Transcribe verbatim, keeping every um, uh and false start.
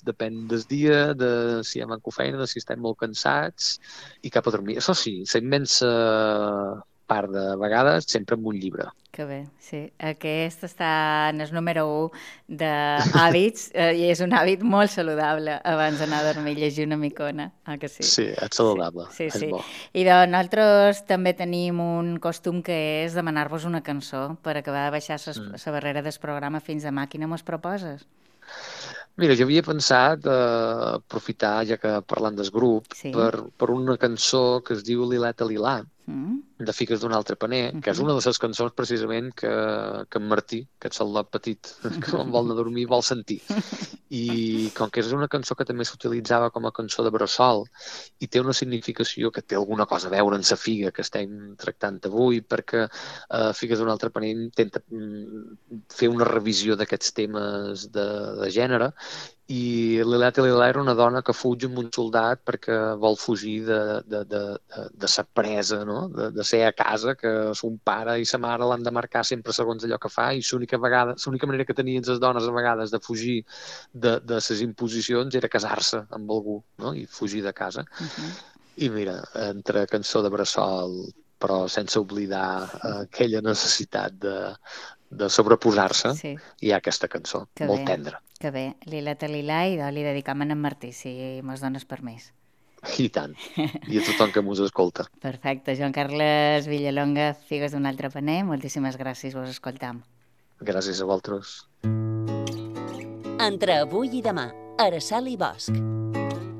depèn del dia, de si hem amb feina, de si estem molt cansats, i cap a dormir. Això sí, la immensa part de vegades sempre amb un llibre. Que bé, sí. Aquest està en el número u d'hàbits eh, i és un hàbit molt saludable abans d'anar a dormir, llegir una micona. Ah, que sí? Sí, és Sí, saludable, sí, és sí. bo. I doncs nosaltres també tenim un costum que és demanar-vos una cançó per acabar de baixar Mm. la barrera del programa fins demà. Quina mos proposes? Mira, jo havia pensat eh, aprofitar, ja que parlant del grup, Sí? per, per una cançó que es diu Lileta Lilà, Mm? de Figues d'un altre paner, Uh que és -huh. una de les cançons precisament que, que en Martí, que és el lot petit, que quan vol anar a dormir vol sentir. I com que és una cançó que també s'utilitzava com a cançó de bressol i té una significació que té alguna cosa a veure amb la figa que estem tractant avui, perquè eh, Figues d'un altre paner intenta mm, fer una revisió d'aquests temes de, de gènere, i Lileta Lilà era una dona que fuig amb un soldat perquè vol fugir de, de, de, de, de sa presa, no? de, de ser a casa, que son pare i sa mare l'han de marcar sempre segons allò que fa, i l'única vegada, l'única manera que tenien les dones a vegades de fugir de, de les imposicions era casar-se amb algú, no? I fugir de casa. Uh -huh. I mira, entre cançó de bressol, però sense oblidar eh, aquella necessitat de, de sobreposar-se, Sí, hi ha aquesta cançó, que molt bé, tendra. que bé. Lila Talilà i doncs li dedicam a en Martí, si mos dones permís. I tant. I a tothom que mos escolta. Perfecte. Joan Carles Villalonga, Figues d'un altre paner, moltíssimes gràcies, vos escoltam. Gràcies a vosaltres. Entre avui i demà, Araceli Bosch.